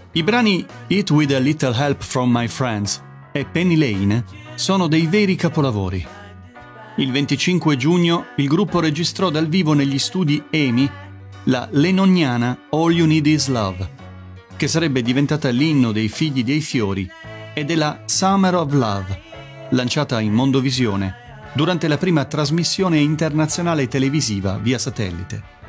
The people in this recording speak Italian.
I brani It With a Little Help From My Friends e Penny Lane sono dei veri capolavori. Il 25 giugno il gruppo registrò dal vivo negli studi EMI la lennoniana All You Need Is Love, che sarebbe diventata l'inno dei Figli dei Fiori e della Summer of Love, lanciata in Mondovisione durante la prima trasmissione internazionale televisiva via satellite.